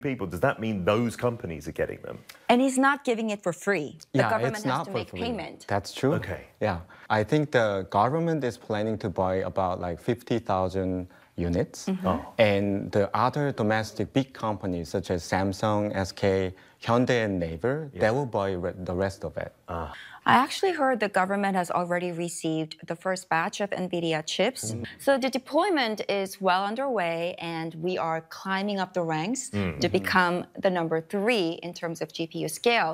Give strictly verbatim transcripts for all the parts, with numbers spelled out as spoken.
people, does that mean those companies are getting them? And he's not giving it for free. The Yeah, government it's has not to for make free. payment. That's true. Okay. Yeah. I think the government is planning to buy about like fifty thousand units. Mm-hmm. Oh. And the other domestic big companies such as Samsung, S K, Hyundai, and Naver, Yeah. they will buy re- the rest of it. Ah. I actually heard the government has already received the first batch of NVIDIA chips. Mm. So the deployment is well underway, and we are climbing up the ranks Mm-hmm. to become the number three in terms of G P U scale.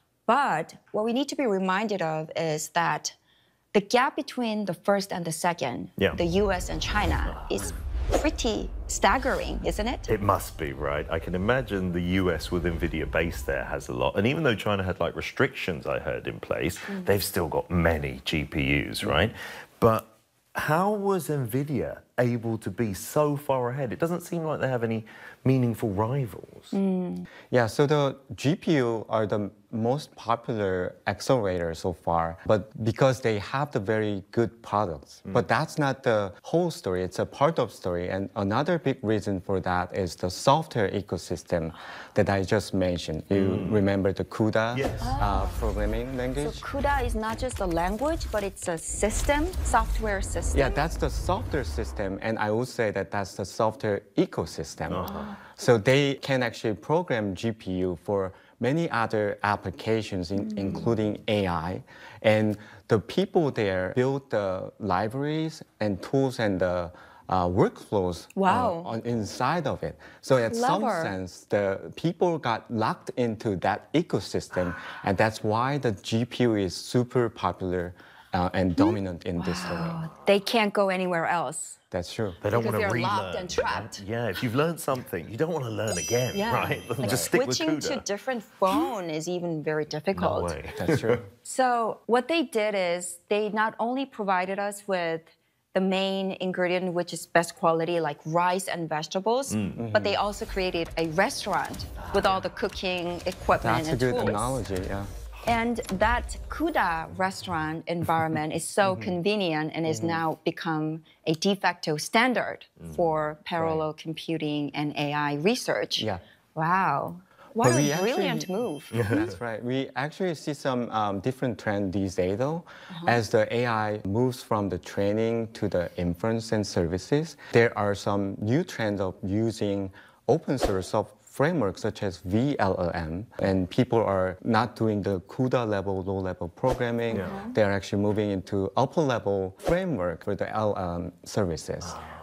But what we need to be reminded of is that the gap between the first and the second, Yeah. the U S and China, is pretty staggering, isn't it? It must be, right? I can imagine the U S with NVIDIA base there has a lot. And even though China had like restrictions, I heard, in place, Mm. they've still got many G P Us, right? But how was NVIDIA able to be so far ahead? It doesn't seem like they have any meaningful rivals. Mm. Yeah, so the G P U are the most popular accelerator so far, but because they have the very good products. But that's not the whole story, it's a part of story. And another big reason for that is the software ecosystem that I just mentioned. You remember the CUDA Yes. uh, programming So language? CUDA is not just a language, but it's a system, software system. Yeah, that's the software system, and I would say that that's the software ecosystem. So they can actually program G P U for many other applications, in, including A I. And the people there build the libraries and tools and the uh, workflows Wow. uh, on inside of it. So in some Clever. sense, the people got locked into that ecosystem, and that's why the G P U is super popular uh, and dominant in this domain. They can't go anywhere else. That's true. They don't Because want to they're relearn. locked and trapped. right? Yeah, if you've learned something, you don't want to learn again, Yeah. right? Like Just stick with switching to CUDA. different phone is even very No difficult. way. That's true. So what they did is they not only provided us with the main ingredient, which is best quality, like rice and vegetables, Mm. but they also created a restaurant with all the cooking equipment That's a and good tools. analogy, yeah. And that CUDA restaurant environment is so convenient and is now become a de facto standard for parallel computing and A I research. Yeah. Wow. What But a we actually- brilliant move. That's right. We actually see some um, different trend these days, though. As the A I moves from the training to the inference and services, there are some new trends of using open source of frameworks such as V L L M, and people are not doing the CUDA level, low level programming. Yeah. They're actually moving into upper level framework for the L L M services.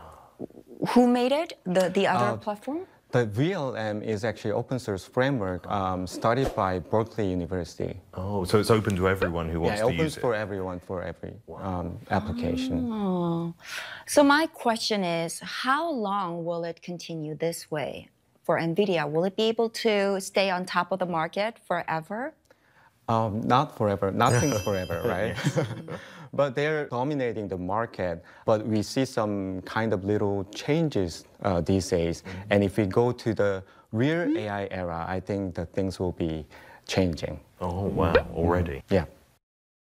Who made it? The, the other Uh, platform? The V L M is actually open source framework um, started by Berkeley University. Oh, so it's open to everyone who wants Yeah, it to opens use it. for everyone, for every um, application. Oh. So my question is, how long will it continue this way for NVIDIA? Will it be able to stay on top of the market forever? Um, not forever, nothing's forever, right? But they're dominating the market. But we see some kind of little changes uh, these days. And if we go to the real A I era, I think that things will be changing. Oh, wow, already. Yeah.